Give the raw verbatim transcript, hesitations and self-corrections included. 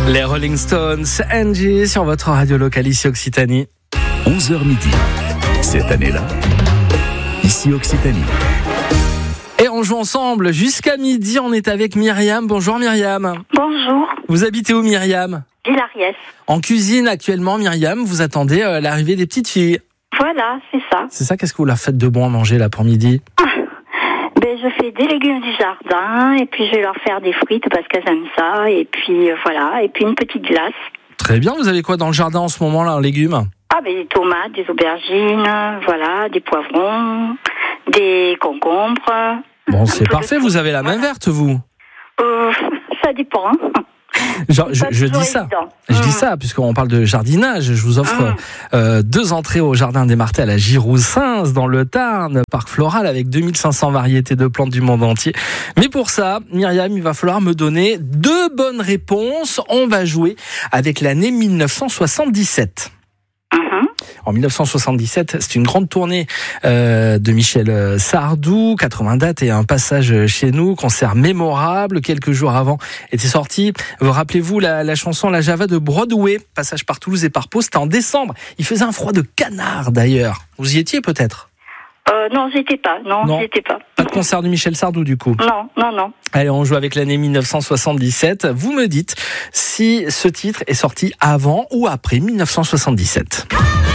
Les Rolling Stones, Angie, sur votre radio locale ici Occitanie. onze heures midi, cette année-là, ici Occitanie. Et on joue ensemble jusqu'à midi, on est avec Myriam. Bonjour Myriam. Bonjour, Vous habitez où Myriam? Villariès. En cuisine actuellement Myriam, vous attendez euh, l'arrivée des petites filles. Voilà, c'est ça. C'est ça, qu'est-ce que vous leur faites de bon à manger là pour midi? Ben, je fais des légumes du jardin et puis je vais leur faire des frites parce qu'elles aiment ça. Et puis euh, voilà, et puis une petite glace. Très bien, vous avez quoi dans le jardin en ce moment là en légumes? Ah ben des tomates, des aubergines, voilà, des poivrons, des concombres. Bon, c'est peu de parfait, tout. vous avez la main Voilà. verte vous. Euh, ça dépend. Genre, je, Pas je toujours dis ça, évident. je dis Mmh. ça puisqu'on parle de jardinage. Je vous offre Mmh. euh, deux entrées au jardin des Martés à la Giroussens dans le Tarn, parc floral avec deux mille cinq cents variétés de plantes du monde entier. Mais pour ça, Myriam, il va falloir me donner deux bonnes réponses. On va jouer avec l'année mille neuf cent soixante-dix-sept. Mhm. En mille neuf cent soixante-dix-sept, c'est une grande tournée euh, de Michel Sardou, quatre-vingts dates et un passage chez nous, concert mémorable. Quelques jours avant était sorti. Vous rappelez-vous la, la chanson La Java de Broadway, passage par Toulouse et par Pau, c'était en décembre. Il faisait un froid de canard d'ailleurs. Vous y étiez peut-être? Euh, non, j'y étais pas. Non, Non. j'y étais pas. Pas de concert de Michel Sardou du coup. Non, non, non. Allez, on joue avec l'année mille neuf cent soixante-dix-sept. Vous me dites si ce titre est sorti avant ou après mille neuf cent soixante-dix-sept.